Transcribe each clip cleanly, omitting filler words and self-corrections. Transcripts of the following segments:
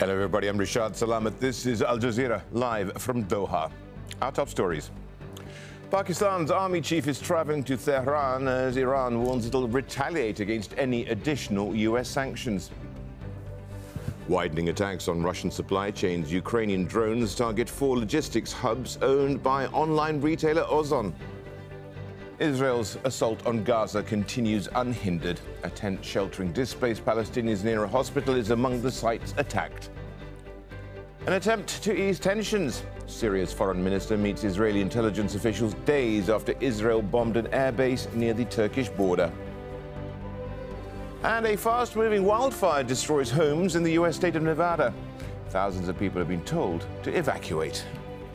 Hello everybody, I'm Rishad Salamat. This is Al Jazeera, live from Doha. Our top stories. Pakistan's army chief is traveling to Tehran as Iran warns it'll retaliate against any additional US sanctions. Widening attacks on Russian supply chains. Ukrainian drones target 4 logistics hubs owned by online retailer Ozon. Israel's assault on Gaza continues unhindered. A tent sheltering displaced Palestinians near a hospital is among the sites attacked. An attempt to ease tensions. Syria's foreign minister meets Israeli intelligence officials days after Israel bombed an airbase near the Turkish border. And a fast-moving wildfire destroys homes in the U.S. state of Nevada. Thousands of people have been told to evacuate.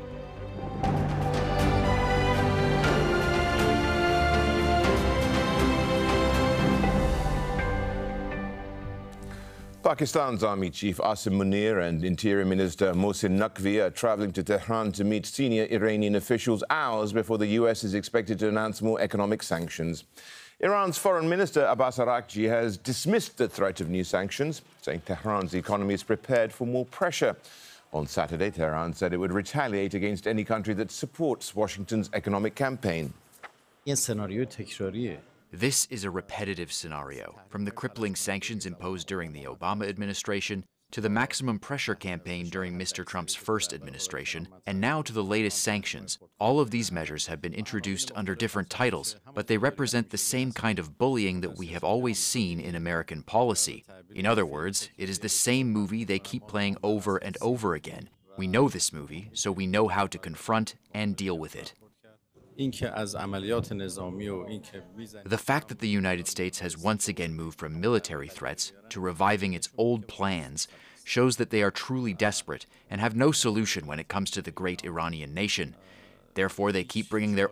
Pakistan's Army Chief Asim Munir and Interior Minister Mohsin Naqvi are traveling to Tehran to meet senior Iranian officials hours before the U.S. is expected to announce more economic sanctions. Iran's Foreign Minister Abbas Araghchi has dismissed the threat of new sanctions, saying Tehran's economy is prepared for more pressure. On Saturday, Tehran said it would retaliate against any country that supports Washington's economic campaign. This is a repetitive scenario, from the crippling sanctions imposed during the Obama administration to the maximum pressure campaign during Mr. Trump's first administration, and now to the latest sanctions. All of these measures have been introduced under different titles, but they represent the same kind of bullying that we have always seen in American policy. In other words, it is the same movie they keep playing over and over again. We know this movie, so we know how to confront and deal with it. The fact that the United States has once again moved from military threats to reviving its old plans shows that they are truly desperate and have no solution when it comes to the great Iranian nation. Therefore, they keep bringing their